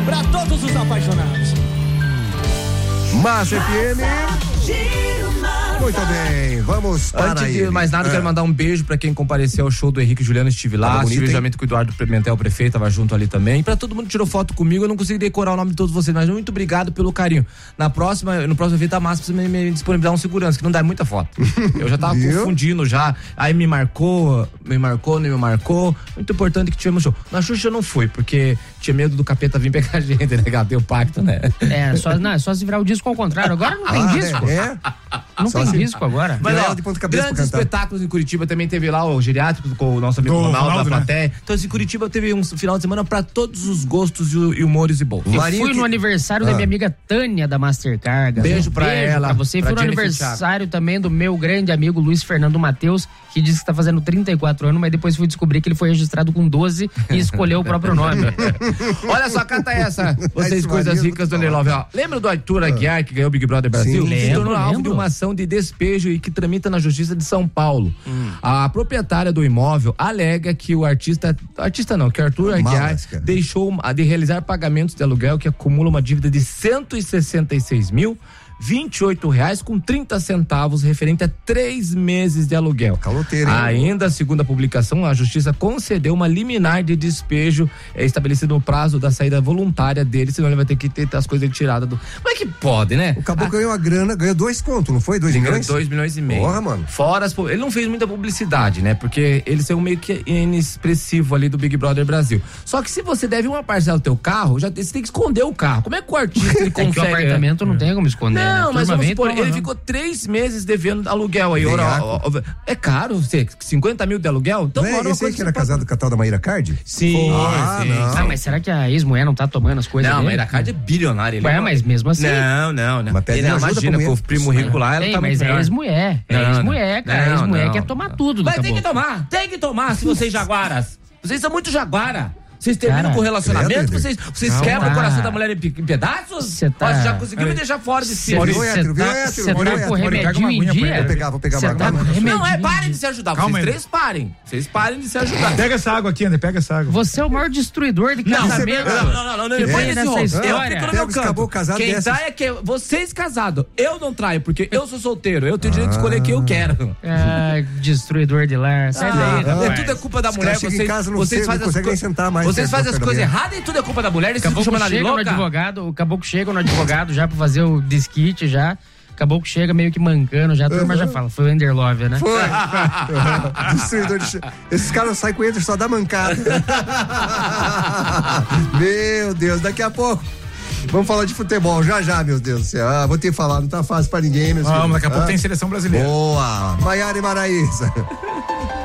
pra todos os apaixonados. Massa FM. Muito bem, vamos para Antes de mais nada, quero mandar um beijo pra quem compareceu ao show do Henrique e Juliano. Estive lá, estive junto com o Eduardo Pimentel, o prefeito, tava junto ali também. Pra todo mundo que tirou foto comigo, eu não consegui decorar o nome de todos vocês, mas muito obrigado pelo carinho. No próximo evento a Massa precisa me disponibilizar um segurança, que não dá muita foto. Eu já tava confundindo já, aí me marcou, não me marcou. Muito importante que tivemos show. Na Xuxa eu não fui, porque tinha medo do capeta vir pegar a gente, né? Tem o pacto, né? É só se virar o disco ao contrário. Agora não tem disco. Não tem disco agora. Mas ó, grandes espetáculos em Curitiba, também teve lá o geriátrico com o nosso amigo Ronaldo da plateia. Então, em Curitiba teve um final de semana pra todos os gostos e humores e bolsos. Eu fui no aniversário da minha amiga Tânia da Mastercarga. Beijo pra ela. Pra você. Fui no aniversário também do meu grande amigo Luiz Fernando Matheus, que disse que tá fazendo 34 anos, mas depois fui descobrir que ele foi registrado com 12 e escolheu o próprio nome. Olha só, canta essa. Vocês, coisas ricas do Underlove. Lembra do Arthur Aguiar, que ganhou o Big Brother Brasil? Sim, se tornou alvo de uma ação de despejo e que tramita na Justiça de São Paulo. A proprietária do imóvel alega que o que Arthur Aguiar deixou de realizar pagamentos de aluguel que acumula uma dívida de R$166.028,30 referente a 3 meses de aluguel. Caloteiro, ainda, segundo a publicação, a Justiça concedeu uma liminar de despejo estabelecido no prazo da saída voluntária dele, senão ele vai ter que ter as coisas tiradas do... Como é que pode, né? O caboclo ganhou a grana, ganhou 2 contos, não foi? 2 milhões? 2,5 milhões. Porra, mano. Fora ele não fez muita publicidade, né? Porque ele saiu meio que inexpressivo ali do Big Brother Brasil. Só que se você deve uma parcela do teu carro, você tem que esconder o carro. Como é que o artista ele consegue... que o apartamento não tem como esconder. Não, mas vamos supor, ele ficou 3 meses devendo aluguel aí. É caro, 50 mil de aluguel? Então, não é esse aí que era casado com a tal da Maíra Cardi? Sim. Mas será que a ex-mulher não tá tomando as coisas? Não, a Maíra Cardi é bilionária. Mas mesmo assim. Não. Mas ele imagina com o primo rico lá, ela tá mas é ex-mulher. É ex-mulher, cara. A ex-mulher quer tomar tudo. Mas tem que tomar, se vocês jaguaras. Vocês são muito jaguara. Vocês terminam com o relacionamento, vocês quebram o coração da mulher em pedaços? Você já conseguiu me deixar fora de si. Você tá com remedinho em dia? Vou pegar uma água. Não, parem de se ajudar. Vocês três parem. Vocês parem de se ajudar. Pega essa água aqui, André, pega essa água. Você é o maior destruidor de casamento. Não. Depois dessa história. Acabou casado quem trai é que vocês casados. Eu não traio, porque eu sou solteiro. Eu tenho direito de escolher quem eu quero. Destruidor de lar. Sai daí, tudo é culpa da mulher. Vocês fazem as coisas erradas e tudo é culpa da mulher. O caboclo chega no advogado já pra fazer o desquite já. Acabou que chega meio que mancando já, a turma já fala, foi o Underlove, né? Foi. Destruidor de... Esses caras saem com ele só dá mancada. Meu Deus, daqui a pouco vamos falar de futebol, já, meu Deus do céu. Vou ter que falar, não tá fácil pra ninguém, meus filhos. Daqui a pouco tem seleção brasileira. Boa, Maiara e Maraísa.